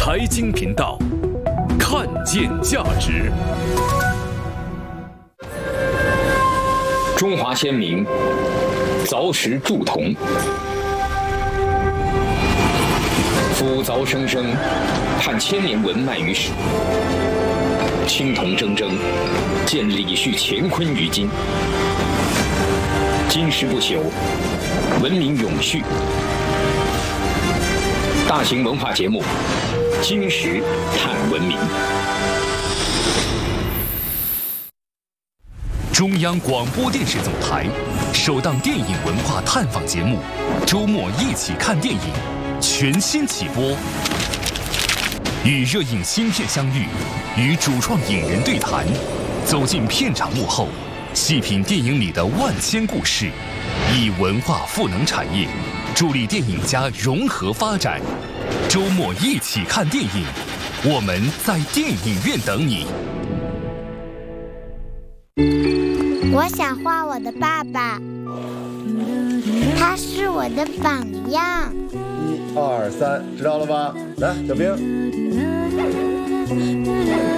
财经频道，看见价值。 中华先民凿石铸铜，夫凿生生，探千年文脉于史。青铜铮铮，见李旭乾坤于今。金石不朽，文明永续。大型文化节目《金石探文明》。 中央广播电视总台首档电影文化探访节目《周末一起看电影》全新起播，与热映新片相遇，与主创影人对谈，走进片场幕后，细品电影里的万千故事，以文化赋能产业，助力电影家融合发展。周末一起看电影，我们在电影院等你。 我想画我的爸爸，他是我的榜样。 1、2、3，知道了吧？来，小兵。